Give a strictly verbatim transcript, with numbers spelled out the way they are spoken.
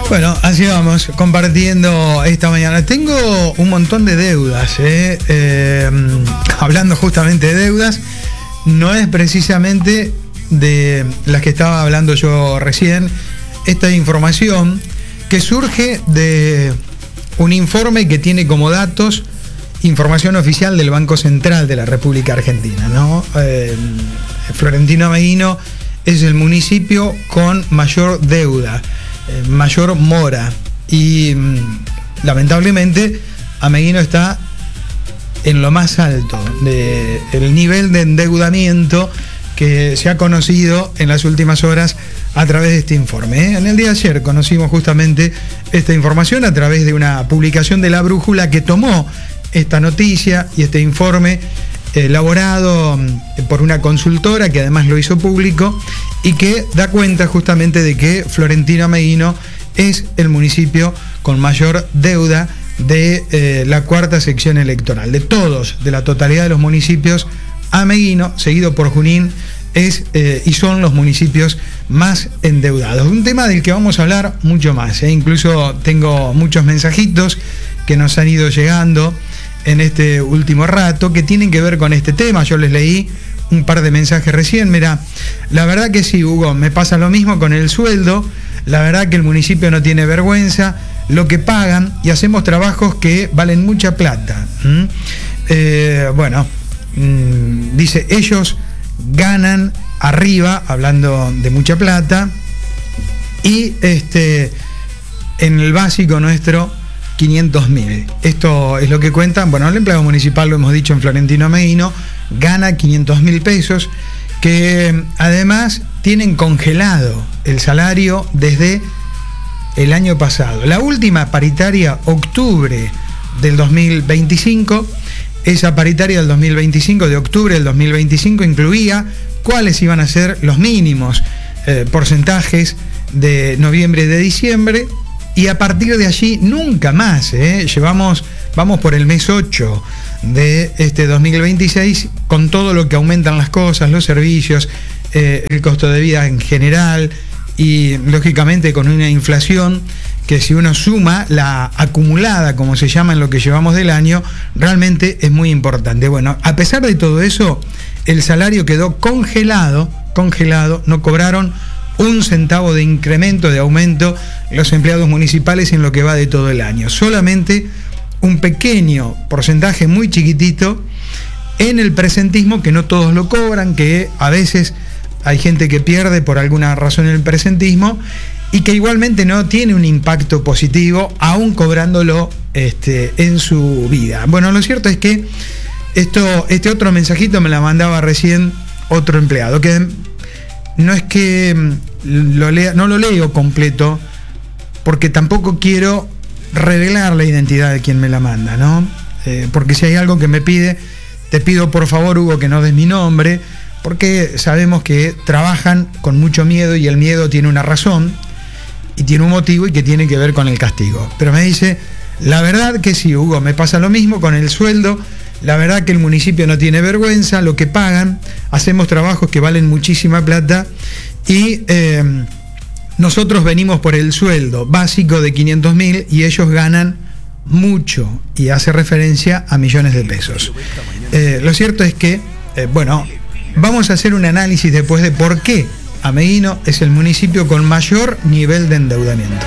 Bueno, así vamos, compartiendo esta mañana. Tengo un montón de deudas, ¿eh? Eh, hablando justamente de deudas, no es precisamente de las que estaba hablando yo recién. Esta información que surge de un informe que tiene como datos información oficial del Banco Central de la República Argentina, ¿no? Eh, Florentino Ameguino es el municipio con mayor deuda, eh, mayor mora, y mm, lamentablemente Ameguino está en lo más alto del nivel de endeudamiento que se ha conocido en las últimas horas a través de este informe, ¿eh? En el día de ayer conocimos justamente esta información a través de una publicación de La Brújula que tomó esta noticia y este informe elaborado por una consultora que además lo hizo público y que da cuenta justamente de que Florentino Ameguino es el municipio con mayor deuda de eh, la cuarta sección electoral. De todos, de la totalidad de los municipios, Ameguino, seguido por Junín, es eh, y son los municipios más endeudados. Un tema del que vamos a hablar mucho más, ¿eh? Incluso tengo muchos mensajitos que nos han ido llegando en este último rato que tienen que ver con este tema. Yo les leí un par de mensajes recién. Mira, la verdad que sí, Hugo, me pasa lo mismo con el sueldo. La verdad que el municipio no tiene vergüenza lo que pagan y hacemos trabajos que valen mucha plata. ¿Mm? Eh, bueno, mm, dice, ellos ganan arriba, hablando de mucha plata, y este en el básico nuestro quinientos mil. Esto es lo que cuentan. Bueno, el empleado municipal, lo hemos dicho, en Florentino Ameguino, gana quinientos mil pesos, que además tienen congelado el salario desde el año pasado. La última paritaria, octubre del dos mil veinticinco, esa paritaria del dos mil veinticinco, de octubre del dos mil veinticinco, incluía cuáles iban a ser los mínimos eh, porcentajes de noviembre y de diciembre. Y a partir de allí nunca más, ¿eh? Llevamos, vamos por el mes ocho de este dos mil veintiséis, con todo lo que aumentan las cosas, los servicios, eh, el costo de vida en general, y lógicamente con una inflación que, si uno suma la acumulada, como se llama en lo que llevamos del año, realmente es muy importante. Bueno, a pesar de todo eso, el salario quedó congelado, congelado, no cobraron un centavo de incremento, de aumento, los empleados municipales en lo que va de todo el año. Solamente un pequeño porcentaje muy chiquitito en el presentismo, que no todos lo cobran, que a veces hay gente que pierde por alguna razón el presentismo y que igualmente no tiene un impacto positivo, aún cobrándolo este, en su vida. Bueno, lo cierto es que esto, este otro mensajito me la mandaba recién otro empleado, que no es que lo lea, no lo leo completo, porque tampoco quiero revelar la identidad de quien me la manda, ¿no? Eh, porque si hay algo que me pide, te pido por favor, Hugo, que no des mi nombre, porque sabemos que trabajan con mucho miedo y el miedo tiene una razón y tiene un motivo y que tiene que ver con el castigo. Pero me dice, la verdad que sí, Hugo, me pasa lo mismo con el sueldo. La verdad que el municipio no tiene vergüenza lo que pagan, hacemos trabajos que valen muchísima plata y eh, nosotros venimos por el sueldo básico de quinientos mil y ellos ganan mucho, y hace referencia a millones de pesos. Eh, lo cierto es que, eh, bueno, vamos a hacer un análisis después de por qué Ameguino es el municipio con mayor nivel de endeudamiento.